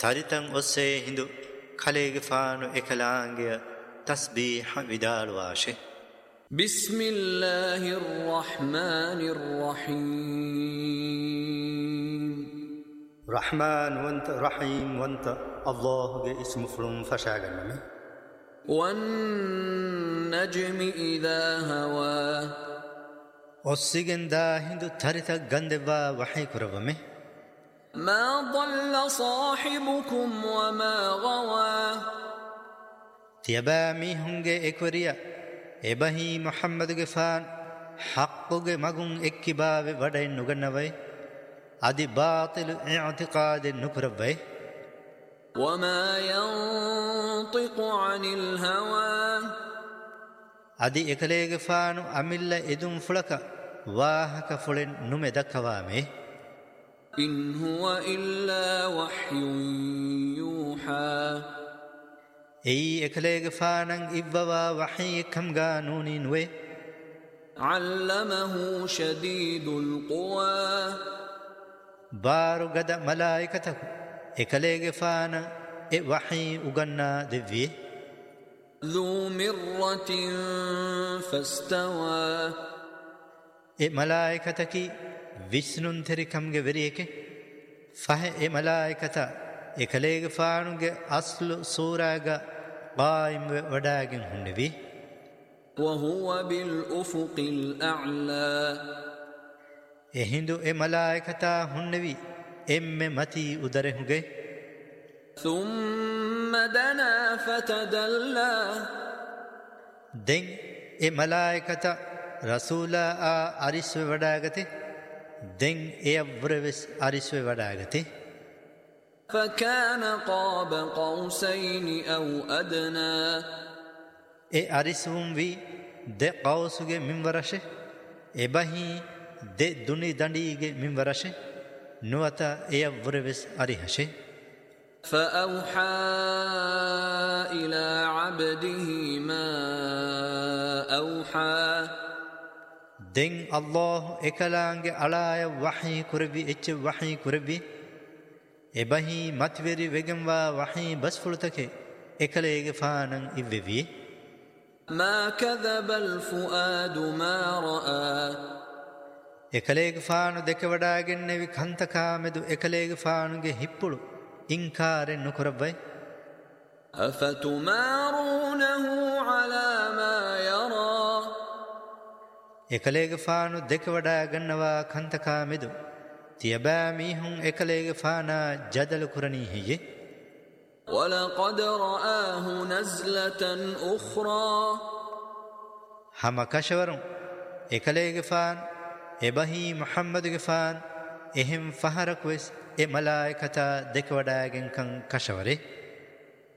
තරිතන් ඔස්සේ හිඳු කලේගෆානු එකලාංගය තස්බීහ විදාලවාශේ. බිස්මිල්ලාහිර් රහ්මානිර් රහීම්. රහ්මාන් වන්ත රහීම් වන්ත අල්ලාහ්ගේ ඉස්ම ෆුලුම් ෆෂාගන්නමේ. වන් නජ්මි ඉදා හවා. ඔස්සිගෙන් දා හිඳු තරිතක් ගන්දෙවා වහී කරවමේ. ما ضل صاحبكم وما غوى. තියබෑමි හුන්ගේ එක්වරිය එබහි මුහම්මදුගේ ෆාන් හක්කුගේ මගුන් එක්කිබාවෙ වඩයින් නුගන්නවයි අදි බාතිල් ඉඅ්තිකාදෙන් නුකරවයි. وما ينطق عن الهوى. අදි එකලේගේ ෆානු අමිල්ල එදුම් ෆුලක වාහක ෆුලෙන් නුමෙදක්කවාමේ. إن هو إلا وحي يوحى. එයි එකලේගේ ෆානන් ඉව්වවා වහී කම්ගා නූනින් වේ. علمه شديد القوى. බාරු ගද මලායිකතකු එකලේගේ ෆාන එ වහී උගන්නා දෙවියේ. ذو مرة فاستوى. එ මලායිකතකි විෂ්ණුන් තෙරිකම්ගේ වෙරියකේ ෆහ එ මලායිකත එකලේගේ ෆානුගේ අස්ලු සූරාග قائم වඩාගෙන හුන්නේවි. وهو بالأفق الأعلى. එහිඳු එ මලායිකතා හුන්නේවි එම්මෙ මති උදරෙහුගේ. ثم دنا فتدلى. දෙන් එ මලායිකත රසූලා අරිස්ව වඩාගතේ දෙන් එය වරවස් අරිස්ව වඩාගතේ. فكان قاب قوسين أو أدنى. එ අරිස්වුම් වී දෙ කවුසුගේ මින්වරෂේ එබහි දෙ දුනි දඬීගේ මින්වරෂේ නුවත එය වරවස් අරිහෂේ. فأوحى إلى عبده ما أوحى. දෙන් අල්ලාහ් එකලාංගේ අලාය වහී කුරබි එච්ච වහී කුරබි එබහි මත්වෙරි වෙගම්වා වහී බස්ෆුලතකේ එකලේගේ ෆානන් ඉවෙවි. ما كذب الفؤاد ما رأى. එකලේගේ ෆානු දෙක වඩාගෙන නෙවි කන්තකාමෙදු එකලේගේ ෆානුගේ හිප්පුළු ඉන්කාරෙන් නුකරබයි. أفتمارونه على ما يرى. එකලේගේ ෆානු දෙක වඩා ගන්නවා කන්තකාමෙදු තියබෑමිහුන් එකලේගේ ෆානා ජදල කුරණී හියේ. ولقد رآه نزلة أخرى. හම කෂවරුන් එකලේගේ ෆාන් එබහි මුහම්මදුගේ ෆාන් එහෙම් ෆහරක් වෙස් එ මලායිකතා දෙක වඩාගෙන් කන් කෂවරේ.